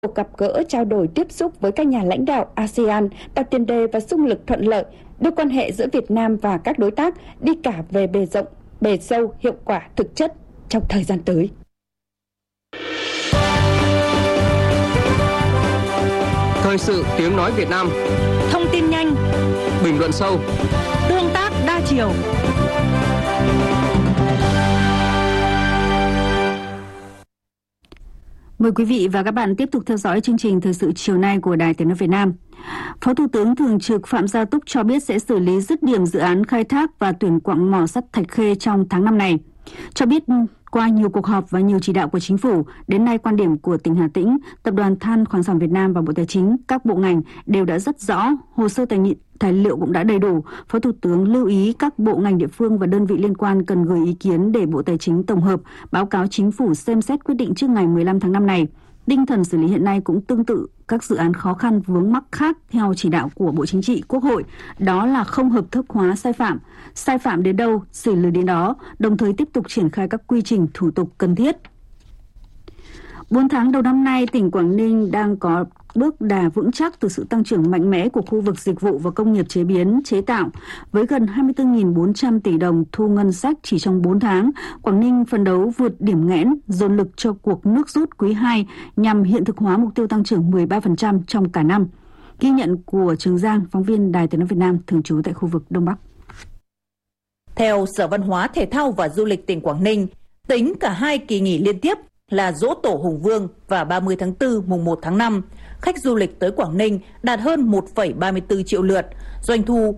Cuộc gặp gỡ trao đổi tiếp xúc với các nhà lãnh đạo ASEAN tạo tiền đề và xung lực thuận lợi, đưa quan hệ giữa Việt Nam và các đối tác đi cả về bề rộng, bề sâu, hiệu quả, thực chất trong thời gian tới. Thời sự tiếng nói Việt Nam. Thông tin nhanh, bình luận sâu, tương tác đa chiều. Mời quý vị và các bạn tiếp tục theo dõi chương trình thời sự chiều nay của Đài Tiếng nói Việt Nam. Phó Thủ tướng Thường trực Phạm Gia Túc cho biết sẽ xử lý dứt điểm dự án khai thác và tuyển quặng mỏ sắt Thạch Khê trong tháng 5 này. Cho biết qua nhiều cuộc họp và nhiều chỉ đạo của chính phủ, đến nay quan điểm của tỉnh Hà Tĩnh, Tập đoàn Than khoáng sản Việt Nam và Bộ Tài chính, các bộ ngành đều đã rất rõ, hồ sơ tài liệu cũng đã đầy đủ. Phó Thủ tướng lưu ý các bộ ngành địa phương và đơn vị liên quan cần gửi ý kiến để Bộ Tài chính tổng hợp, báo cáo chính phủ xem xét quyết định trước ngày 15 tháng 5 này. Tinh thần xử lý hiện nay cũng tương tự các dự án khó khăn vướng mắc khác theo chỉ đạo của Bộ Chính trị, Quốc hội, đó là không hợp thức hóa sai phạm đến đâu xử lý đến đó, đồng thời tiếp tục triển khai các quy trình thủ tục cần thiết. 4 tháng đầu năm nay, tỉnh Quảng Ninh đang có bước đà vững chắc từ sự tăng trưởng mạnh mẽ của khu vực dịch vụ và công nghiệp chế biến, chế tạo. Với gần 24.400 tỷ đồng thu ngân sách chỉ trong 4 tháng, Quảng Ninh phấn đấu vượt điểm nghẽn, dồn lực cho cuộc nước rút quý 2 nhằm hiện thực hóa mục tiêu tăng trưởng 13% trong cả năm. Ghi nhận của Trường Giang, phóng viên Đài Tiếng nói Việt Nam thường trú tại khu vực Đông Bắc. Theo Sở Văn hóa, Thể thao và Du lịch tỉnh Quảng Ninh, tính cả 2 kỳ nghỉ liên tiếp là Giỗ Tổ Hùng Vương và 30 tháng 4 mùng 1 tháng 5, khách du lịch tới Quảng Ninh đạt hơn 1,34 triệu lượt, doanh thu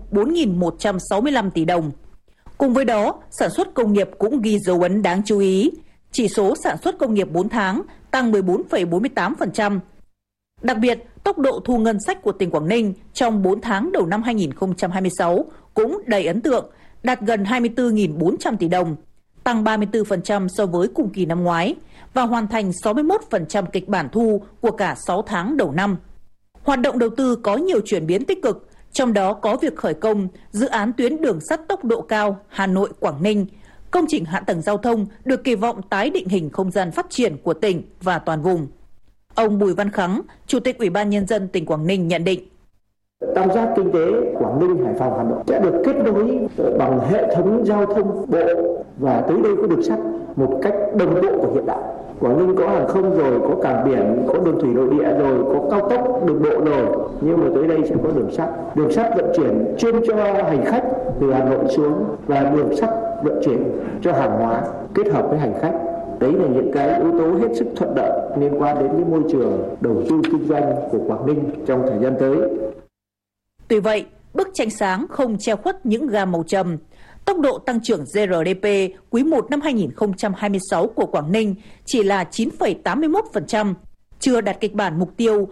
4.165 tỷ đồng. Cùng với đó, sản xuất công nghiệp cũng ghi dấu ấn đáng chú ý. Chỉ số sản xuất công nghiệp 4 tháng tăng 14,48%. Đặc biệt, tốc độ thu ngân sách của tỉnh Quảng Ninh trong 4 tháng đầu năm 2026 cũng đầy ấn tượng, đạt gần 24.400 tỷ đồng, tăng 34% so với cùng kỳ năm ngoái và hoàn thành 61% kịch bản thu của cả 6 tháng đầu năm. Hoạt động đầu tư có nhiều chuyển biến tích cực, trong đó có việc khởi công dự án tuyến đường sắt tốc độ cao Hà Nội - Quảng Ninh. Công trình hạ tầng giao thông được kỳ vọng tái định hình không gian phát triển của tỉnh và toàn vùng. Ông Bùi Văn Khắng, Chủ tịch Ủy ban Nhân dân tỉnh Quảng Ninh nhận định. Tam giác kinh tế Quảng Ninh, Hải Phòng, Hà Nội sẽ được kết nối bằng hệ thống giao thông bộ và tới đây có đường sắt một cách đồng bộ và hiện đại. Quảng Ninh có hàng không rồi, có cảng biển, có đường thủy nội địa rồi, có cao tốc, đường bộ rồi, nhưng mà tới đây sẽ có đường sắt vận chuyển chuyên cho hành khách từ Hà Nội xuống và đường sắt vận chuyển cho hàng hóa kết hợp với hành khách. Đấy là những cái yếu tố hết sức thuận lợi liên quan đến cái môi trường đầu tư kinh doanh của Quảng Ninh trong thời gian tới. Tuy vậy, bức tranh sáng không che khuất những gam màu trầm. Tốc độ tăng trưởng GRDP quý 1 năm 2026 của Quảng Ninh chỉ là 9,81%, chưa đạt kịch bản mục tiêu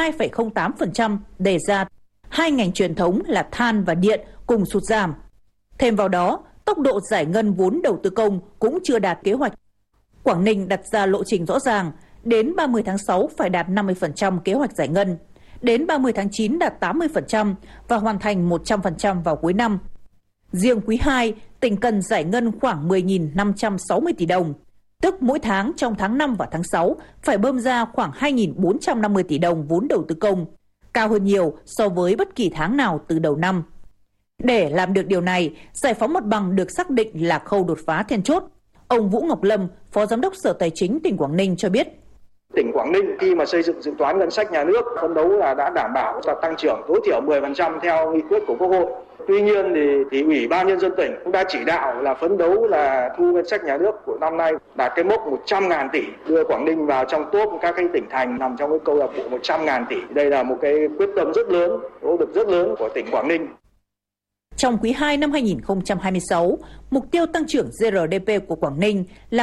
12,08% đề ra. 2 ngành truyền thống là than và điện cùng sụt giảm. Thêm vào đó, tốc độ giải ngân vốn đầu tư công cũng chưa đạt kế hoạch. Quảng Ninh đặt ra lộ trình rõ ràng, đến 30 tháng 6 phải đạt 50% kế hoạch giải ngân, đến 30 tháng 9 đạt 80% và hoàn thành 100% vào cuối năm. Riêng quý 2, tỉnh cần giải ngân khoảng 10.560 tỷ đồng, tức mỗi tháng trong tháng 5 và tháng 6 phải bơm ra khoảng 2.450 tỷ đồng vốn đầu tư công, cao hơn nhiều so với bất kỳ tháng nào từ đầu năm. Để làm được điều này, giải phóng mặt bằng được xác định là khâu đột phá then chốt. Ông Vũ Ngọc Lâm, Phó Giám đốc Sở Tài chính tỉnh Quảng Ninh cho biết. Tỉnh Quảng Ninh khi mà xây dựng dự toán ngân sách nhà nước phấn đấu là đã đảm bảo cho tăng trưởng tối thiểu 10% theo nghị quyết của Quốc hội. Tuy nhiên thì Ủy ban Nhân dân tỉnh cũng đã chỉ đạo là phấn đấu là thu ngân sách nhà nước của năm nay đạt cái mốc 100.000 tỷ, đưa Quảng Ninh vào trong top các cái tỉnh thành nằm trong cái câu lạc bộ 100.000 tỷ. Đây là một cái quyết tâm rất lớn, nỗ lực rất lớn của tỉnh Quảng Ninh. Trong quý 2 năm 2026, mục tiêu tăng trưởng GRDP của Quảng Ninh là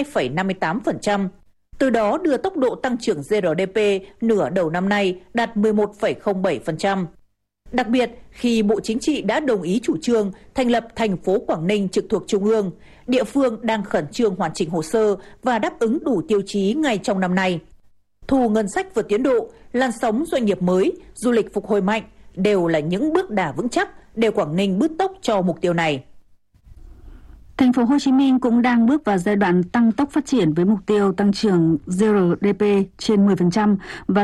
12,58%. Từ đó đưa tốc độ tăng trưởng GRDP nửa đầu năm nay đạt 11,07%. Đặc biệt, khi Bộ Chính trị đã đồng ý chủ trương thành lập thành phố Quảng Ninh trực thuộc Trung ương, địa phương đang khẩn trương hoàn chỉnh hồ sơ và đáp ứng đủ tiêu chí ngay trong năm nay. Thu ngân sách vượt tiến độ, làn sóng doanh nghiệp mới, du lịch phục hồi mạnh đều là những bước đà vững chắc để Quảng Ninh bứt tốc cho mục tiêu này. Thành phố Hồ Chí Minh cũng đang bước vào giai đoạn tăng tốc phát triển với mục tiêu tăng trưởng GDP trên 10% và